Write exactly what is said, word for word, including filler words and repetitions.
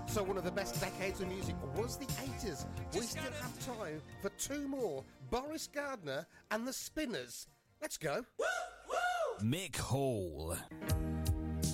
So one of the best decades of music was the eighties. We still have time for two more. Boris Gardner and the Spinners. Let's go. Mick Hall.